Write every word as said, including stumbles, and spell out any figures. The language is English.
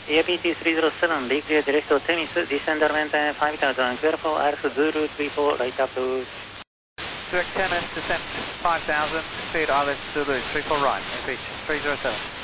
A P T three zero seven, be clear direct to Temis, descender maintain five thousand, clear for Air Zulu three four, right up to... Direct Temis, descent five thousand, cleared Islet Zulu three four right, repeat, three zero seven.